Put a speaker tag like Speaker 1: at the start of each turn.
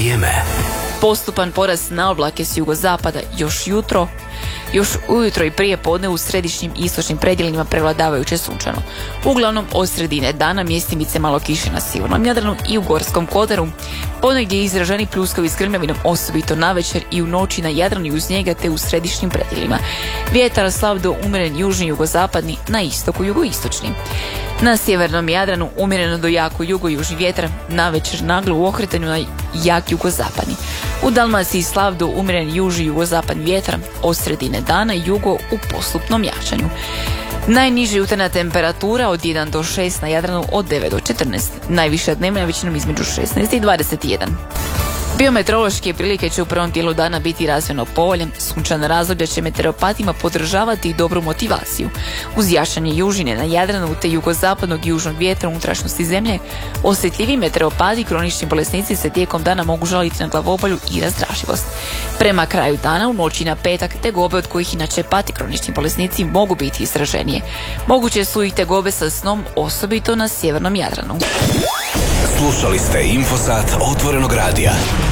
Speaker 1: Vrijeme.
Speaker 2: Postupan porast na oblake s jugozapada još ujutro i prije podne u središnjim i istočnim predjelima prevladavajuće sunčano. Uglavnom od sredine dana mjestimice malo kiše na sjevernom Jadranu i u Gorskom kotaru. Ponegdje izraženi pljuskovi s grmljavinom, osobito navečer i u noći na Jadranu i uz njega te u središnjim predjelima. Vjetar slab do umjeren južni jugozapadni, na istoku jugoistočni. Na sjevernom Jadranu umjereno do jako jugojužni vjetar, navečer naglo u okretanju na jak jugozapadni. U Dalmaciji slab do umjeren južni jugozapadni vjetar, od sredine dana jugo u postupnom jačanju. Najniža jutarnja temperatura od 1 do 6 na Jadranu, od 9 do 14. Najviša dnevna većinom između 16 i 21. Biometeorološke prilike će u prvom dijelu dana biti razvojno povoljne. Sunčana razdoblja će meteoropatima podržavati dobru motivaciju. Uz jačanje južine na Jadranu te jugozapadnog i južnog vjetra u unutrašnjosti zemlje, osjetljivi meteoropati i kronični bolesnici se tijekom dana mogu žaliti na glavobolju i razdraživost. Prema kraju dana u noći na petak tegobe od kojih inače pati kronični bolesnici mogu biti izraženije. Moguće su i tegobe sa snom, osobito na sjevernom Jadranu.
Speaker 1: Slušali ste Infosat Otvorenog radija.